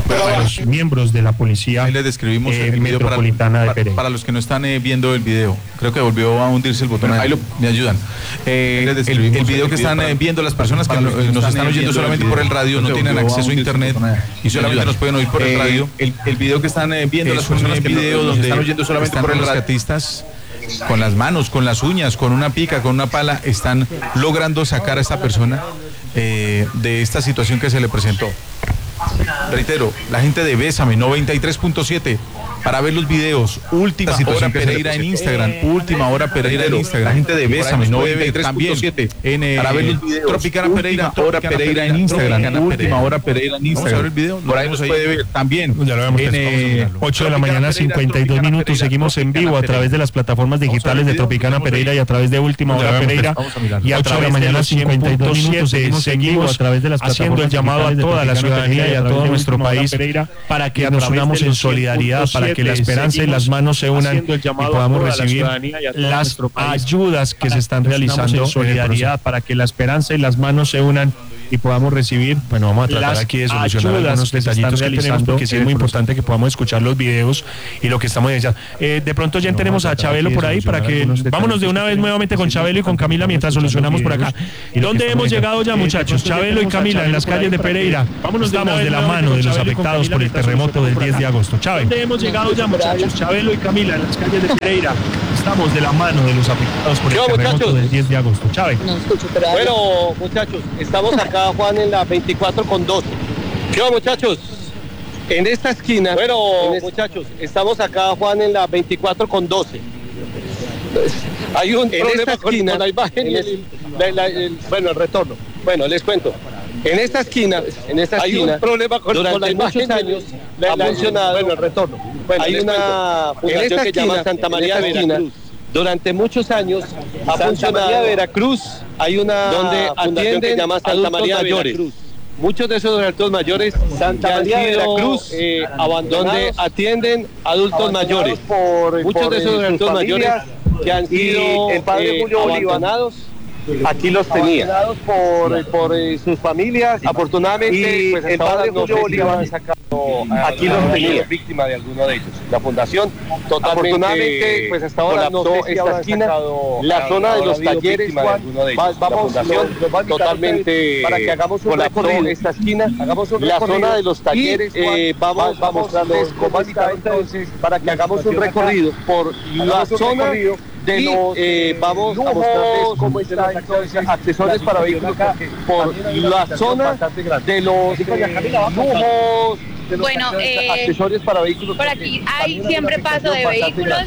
A: a los miembros de la policía.
B: Ahí les describimos
A: eh,
B: el video
A: metropolitana
B: para,
A: de Pereira.
B: para los que no están eh, viendo el video, creo que volvió a hundirse el botón. Ahí lo, me ayudan. Eh, el, el video que están eh, viendo las personas que no, nos están, están oyendo solamente por el radio, no tienen acceso a internet y solamente nos pueden oír por el radio. El, el video que están eh, viendo las personas que video donde están oyendo solamente por el radio. Los rescatistas con las manos, con las uñas, con una pica, con una pala, están logrando sacar a esta persona eh, de esta situación que se le presentó. Reitero, la gente de Bésame noventa y tres punto siete para ver los videos. Última hora Pereira en Instagram. Eh, última hora Pereira en Instagram. La gente de Bésame noventa y tres punto siete en eh, para ver los videos. Tropicana Pereira, hora Pereira en Instagram. Última hora Pereira en Instagram. Vamos a ver el video. Por ahí nos puede ver también.
A: Ya lo vemos. En eh, ocho de la mañana, cincuenta y dos minutos. Seguimos en vivo a través de las plataformas digitales de Tropicana Pereira y a través de Última Hora Pereira. Y a través de la mañana, cincuenta y dos minutos. Seguimos a través de las plataformas haciendo el llamado a toda la ciudadanía y a todo nuestro país para que nos unamos en solidaridad, para que la esperanza y las manos se unan y podamos recibir las ayudas que se están realizando en solidaridad, para que la esperanza y las manos se unan y podamos recibir, bueno, vamos a tratar aquí de solucionar algunos detallitos que tenemos, porque sí es muy importante que podamos escuchar los videos y lo que estamos diciendo. Eh, de pronto ya tenemos a Chabelo por ahí para que vámonos de una vez nuevamente con Chabelo y con Camila mientras solucionamos por acá. ¿Dónde hemos llegado ya, muchachos? Chabelo y Camila en las calles de Pereira. Vámonos, estamos de la mano de los afectados por el terremoto del diez de agosto. Chávez. ¿Dónde hemos llegado ya, muchachos? Chabelo y Camila en las calles de Pereira. Estamos de la mano de los afectados por el terremoto del diez de agosto. Chávez.
C: Bueno, muchachos, estamos acá, Juan, en la veinticuatro con doce. ¿Qué va, muchachos? En esta esquina, bueno, es... muchachos, estamos acá, Juan, en la veinticuatro con doce. Hay un en problema esta esquina, con la imagen y el, la, la, el, bueno, el retorno. Bueno, les cuento. En esta esquina, en esta esquina, hay un problema con, durante con la muchos años la, la, ha funcionado. Bueno, el retorno. Bueno, hay una fundación que llama Santa María de Veracruz. Durante muchos años ha Santa funcionado. María de Veracruz, hay una donde atienden que llama Santa María mayores. Veracruz. Muchos de esos adultos mayores Santa María de Veracruz, eh, donde atienden adultos mayores. Por, Muchos por de esos adultos mayores que han sido el padre Julio eh, abandonados. Aquí los tenía por, por eh, sus familias. Afortunadamente, y pues el padre Julio no Bolívar sacado, aquí los tenía víctima de alguno de ellos. La fundación totalmente, afortunadamente, pues hasta ahora no sé si esta esquina, la zona de los talleres, Juan, de ellos. Vamos, la fundación lo, lo totalmente para que hagamos un recorrido esta esquina, hagamos un la zona de los talleres, y, eh, vamos, vamos a mostrarles cómo está entonces para que hagamos un recorrido por la zona de los, eh, vamos a mostrarles cómo están entonces accesorios para vehículos por la zona de los lujos, de los
F: bueno, eh,
C: accesorios para vehículos.
F: Por aquí hay siempre paso de vehículos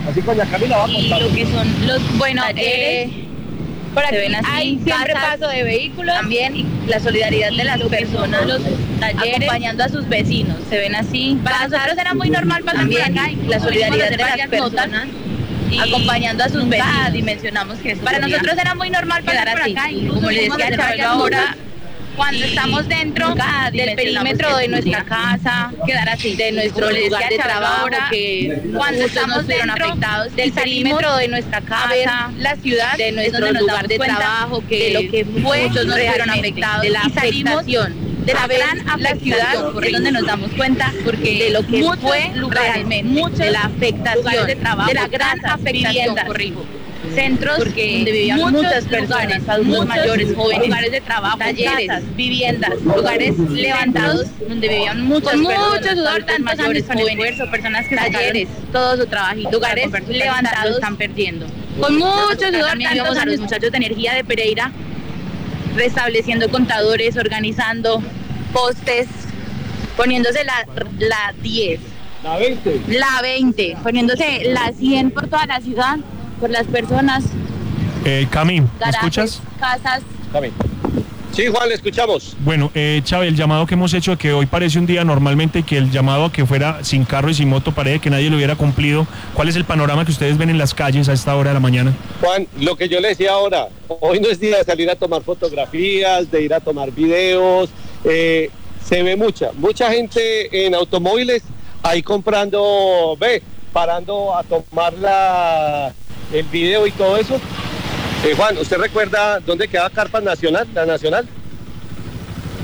F: y lo que son los bueno talleres. Eh, por aquí hay siempre paso de vehículos también y la solidaridad de las personas, los talleres, acompañando a sus vecinos. Se ven así. Para nosotros era muy normal pasar por acá y la solidaridad de las personas. Y acompañando a sus vecinos. Dimensionamos que para nosotros era muy normal pasar por acá, y como le decía a Chabelo ahora, cuando estamos dentro del perímetro de nuestra casa, quedar así, de nuestro lugar de trabajo, que cuando estamos dentro afectados del perímetro de nuestra casa, la ciudad, de nuestro lugar de trabajo, que lo que muchos no fueron afectados, de la afectación. De la gran afectación, es donde nos damos cuenta porque de lo que fue realmente, mucho de la afectación de trabajo, de la gran afectación, corrijo. Centros porque donde vivían muchas personas, adultos mayores, jóvenes, lugares de trabajo, talleres, casas, viviendas, lugares levantados donde vivían muchas con personas, mucho sudor, tantos mayores, años, con esfuerzo, personas que talleres, todo su trabajito, lugares levantados están perdiendo. Con mucho sudor, tantos a los muchachos de energía de Pereira, restableciendo contadores, organizando postes, poniéndose la, la diez,
C: la veinte,
F: la veinte, poniéndose la cien por toda la ciudad, por las personas.
A: Eh, Cami, ¿me escuchas?
F: Casas.
C: Cami. Sí, Juan, le escuchamos.
A: Bueno, eh, Chávez, el llamado que hemos hecho, que hoy parece un día normalmente, que el llamado a que fuera sin carro y sin moto parece que nadie lo hubiera cumplido. ¿Cuál es el panorama que ustedes ven en las calles a esta hora de la mañana?
C: Juan, lo que yo le decía ahora, hoy no es día de salir a tomar fotografías, de ir a tomar videos, eh, se ve mucha, mucha gente en automóviles ahí comprando, ve, parando a tomar la, el video y todo eso. Eh, Juan, ¿usted recuerda dónde queda Carpas Nacional, la Nacional?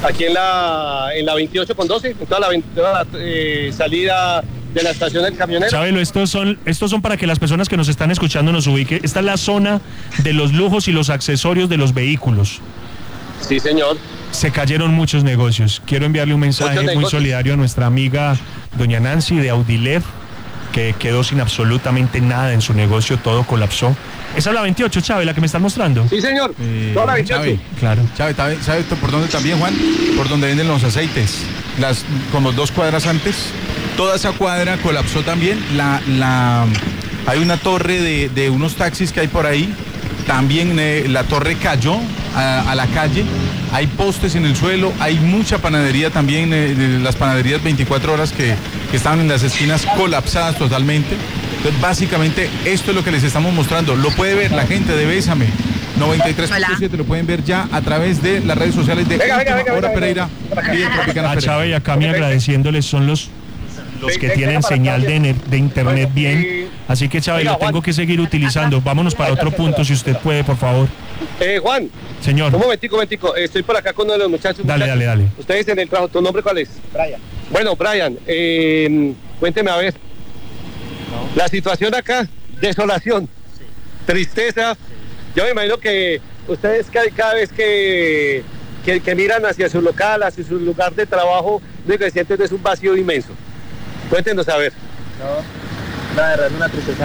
C: aquí en la, en la veintiocho con doce, en toda la, toda la eh, salida de la estación del camionero.
A: Chabelo, estos son, estos son para que las personas que nos están escuchando nos ubiquen. Esta es la zona de los lujos y los accesorios de los vehículos.
C: Sí, señor.
A: Se cayeron muchos negocios. Quiero enviarle un mensaje muy solidario a nuestra amiga doña Nancy de Audilev, que quedó sin absolutamente nada en su negocio, todo colapsó. Esa es la veintiocho, Chávez, la que me están mostrando.
C: Sí, señor.
B: Eh,
C: Toda la veintiocho.
B: Chávez,
A: claro.
B: Chávez, ¿sabe por dónde también, Juan? Por donde venden los aceites. Las, como dos cuadras antes. Toda esa cuadra colapsó también. La, la, hay una torre de, de unos taxis que hay por ahí. También eh, la torre cayó a, a la calle. Hay postes en el suelo. Hay mucha panadería también. Eh, de las panaderías veinticuatro horas que, que estaban en las esquinas colapsadas totalmente. Entonces, básicamente, esto es lo que les estamos mostrando. Lo puede ver la gente de Bésame noventa y tres punto siete, lo pueden ver ya a través de las redes sociales de
C: venga, venga, venga,
B: Hora
C: venga,
B: Pereira.
A: Venga. A Chávez y a Cami agradeciéndoles, son los los que tienen señal de, de internet bien. Así que, Chávez, lo tengo que seguir utilizando. Vámonos para otro punto, si usted puede, por favor.
C: Eh, Juan.
A: Señor.
C: Un momentico, un momentico. Estoy por acá con uno de los muchachos.
A: Dale,
C: muchachos.
A: dale, dale.
C: Ustedes en el trabajo, ¿tu nombre cuál es?
J: Brian.
C: Bueno, Brian, eh, cuénteme a ver. No. La situación acá, desolación, sí. Tristeza. Sí. Yo me imagino que ustedes cada, cada vez que, que, que miran hacia su local, hacia su lugar de trabajo, lo que sienten es un vacío inmenso. Cuéntenos a ver.
J: No, la verdad es una tristeza